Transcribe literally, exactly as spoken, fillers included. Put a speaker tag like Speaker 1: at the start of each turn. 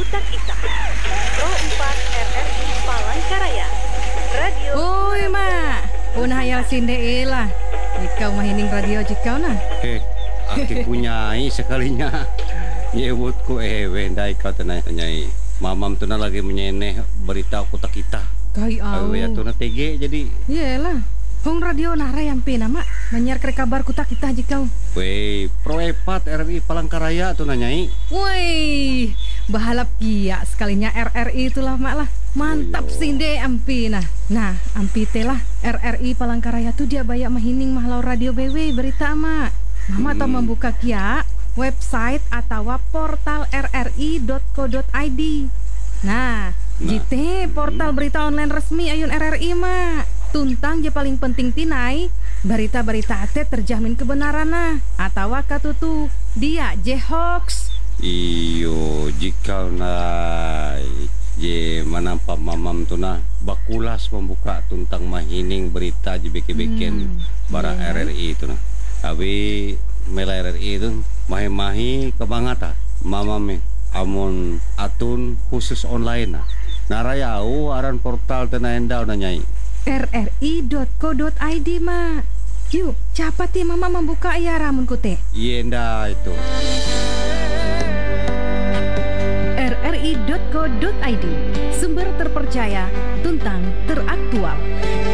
Speaker 1: Kutak Ita. Pro empat R R I Palangkaraya. Radio.
Speaker 2: Oi, Ma. Una hayal sinde lah. Ikau mahining radio jikau nah.
Speaker 3: Eh, aki punyai sekalinya. Nyebutku eh wendai kau tenai nyai. Mamam tu na lagi menyeneh berita Kutak Ita.
Speaker 2: Kai au.
Speaker 3: Awe tu na T G jadi.
Speaker 2: Yelah. Hong radio nara yang pena mak menyiar kere kabar Kutak Ita jikau.
Speaker 3: Wei, Pro empat R R I Palangkaraya tu na nyai.
Speaker 2: Woi, bahalap kia sekalinya R R I itulah mak lah. Mantap
Speaker 3: Oh, yo.
Speaker 2: sinde ampi nah. Nah, ampi telah R R I Palangkaraya tuh dia banyak mahining mahlau radio B W berita mak. Mama tau
Speaker 3: Hmm.
Speaker 2: membuka kia website atau portal r r i dot co dot i d. Nah,
Speaker 3: Nah.
Speaker 2: jite portal berita online resmi ayun R R I mak. Tuntang je paling penting tinai berita-berita ate terjamin kebenaran nah. Atau katutu dia je hoax.
Speaker 3: Iyo, jika na je manampak mamam tu na bakulas membuka tuntang mahining berita je beken-beken
Speaker 2: Hmm,
Speaker 3: bara
Speaker 2: iya.
Speaker 3: R R I tu na. Abi mela R R I tu mahi-mahi kebangata mamam amun atun khusus online na. Narayau aran portal tena endau na nyai.
Speaker 2: r r i dot co dot i d mak. Yuk, capati mama membuka ya ramun kute.
Speaker 3: Yenda itu.
Speaker 2: r r i dot co dot i d, sumber terpercaya, tuntang teraktual.